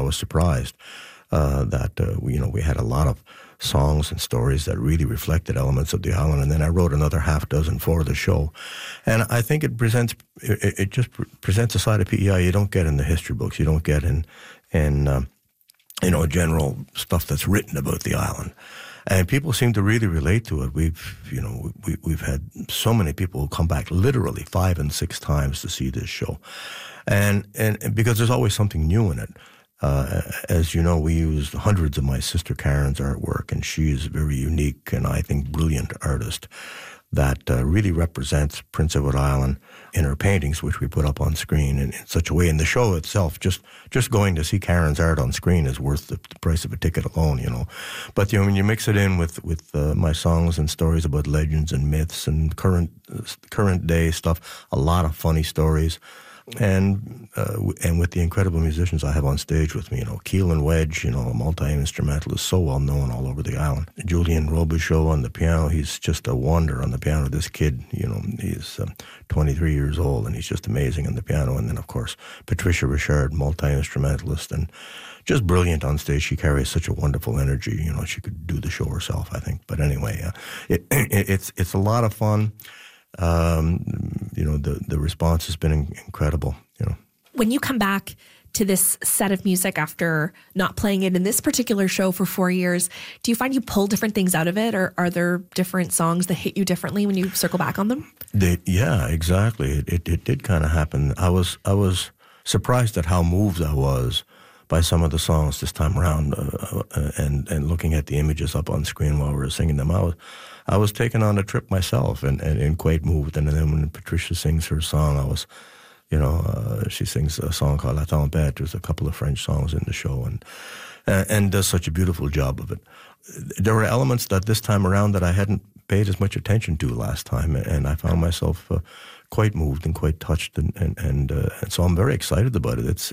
was surprised that we had a lot of songs and stories that really reflected elements of the island. And then I wrote another half dozen for the show. And I think it just presents a side of PEI you don't get in the history books. You don't get in general stuff that's written about the island. And people seem to really relate to it. We've had so many people who come back literally 5 and 6 times to see this show. And because there's always something new in it. As you know, we used hundreds of my sister Karen's artwork, and she is a very unique and I think brilliant artist that really represents Prince Edward Island in her paintings, which we put up on screen in such a way. And the show itself, just going to see Karen's art on screen is worth the price of a ticket alone, But when you mix it in with my songs and stories about legends and myths and current day stuff, a lot of funny stories. And with the incredible musicians I have on stage with me, Keelan Wedge, a multi-instrumentalist, so well known all over the island. Julian Robichaud on the piano, he's just a wonder on the piano. This kid, he's 23 years old and he's just amazing on the piano. And then, of course, Patricia Richard, multi-instrumentalist and just brilliant on stage. She carries such a wonderful energy. She could do the show herself, I think. But anyway, it's a lot of fun. The response has been incredible. When you come back to this set of music after not playing it in this particular show for 4 years, do you find you pull different things out of it, or are there different songs that hit you differently when you circle back on them? Yeah, exactly. It did kind of happen. I was surprised at how moved I was by some of the songs this time around, and looking at the images up on screen while we were singing them. I was taken on a trip myself and quite moved. And then when Patricia sings her song, I was, she sings a song called La Tempête. There's a couple of French songs in the show and does such a beautiful job of it. There were elements that this time around that I hadn't paid as much attention to last time, and I found myself quite moved and quite touched, and so I'm very excited about it.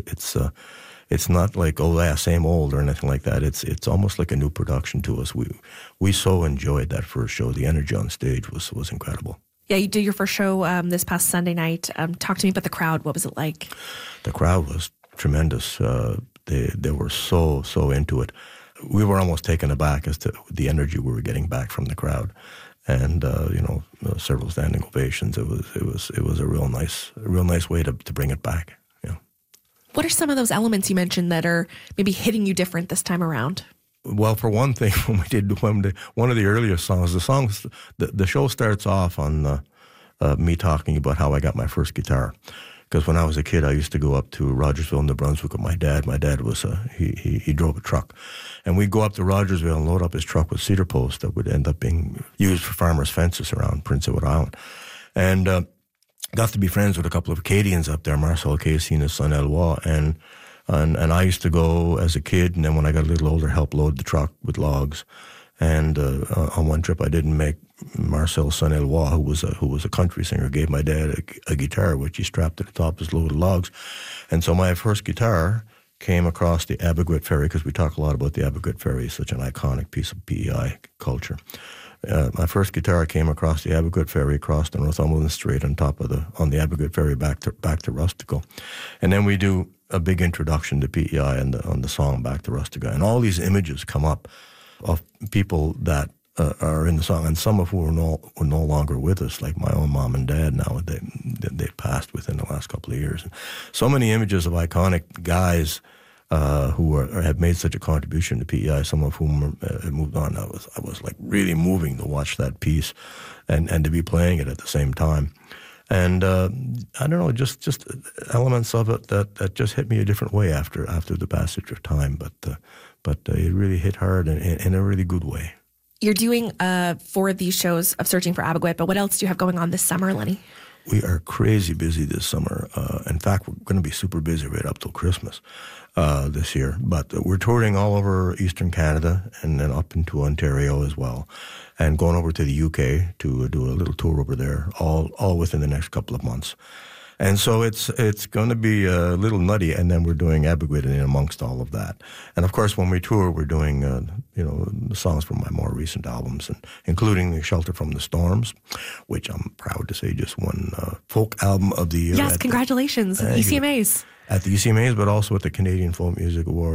It's not like, same old or anything like that. It's almost like a new production to us. We so enjoyed that first show. The energy on stage was incredible. Yeah, you did your first show this past Sunday night. Talk to me about the crowd. What was it like? The crowd was tremendous. They were so into it. We were almost taken aback as to the energy we were getting back from the crowd, and several standing ovations. It was a real nice way to bring it back. What are some of those elements you mentioned that are maybe hitting you different this time around? Well, for one thing, when we did one of the earlier songs, the show starts off on me talking about how I got my first guitar. Because when I was a kid, I used to go up to Rogersville, New Brunswick with my dad. My dad was he drove a truck, and we'd go up to Rogersville and load up his truck with cedar posts that would end up being used for farmers' fences around Prince Edward Island, and got to be friends with a couple of Acadians up there, Marcel Casey and his son Eloi, and I used to go as a kid, and then when I got a little older, help load the truck with logs. And on one trip, I didn't make Marcel's son Eloi, who was a country singer, gave my dad a guitar which he strapped to the top of his load of logs, and so my first guitar came across the Abergwit Ferry, because we talk a lot about the Abergwit Ferry, such an iconic piece of PEI culture. My first guitar came across the Abergwit Ferry, crossed on Northumberland Strait on the Abergwit Ferry back to Rustico, and then we do a big introduction to PEI on the song Back to Rustico, and all these images come up of people that are in the song, and some of whom were no longer with us, like my own mom and dad. Now they passed within the last couple of years, and so many images of iconic guys who have made such a contribution to PEI, some of whom have moved on. I was like really moving to watch that piece and to be playing it at the same time. And I don't know, just elements of it that just hit me a different way after the passage of time. But it really hit hard in a really good way. You're doing 4 of these shows of Searching for Abergwit, but what else do you have going on this summer, Lenny? We are crazy busy this summer. In fact, we're going to be super busy right up till Christmas this year. But we're touring all over Eastern Canada and then up into Ontario as well, and going over to the UK to do a little tour over there, all within the next couple of months. And so it's going to be a little nutty, and then we're doing Abergwit in amongst all of that. And of course, when we tour, we're doing the songs from my more recent albums, and including the Shelter from the Storms, which I'm proud to say just won Folk Album of the Year. Yes, congratulations, ECMAs. At the ECMAs, but also at the Canadian Folk Music Awards.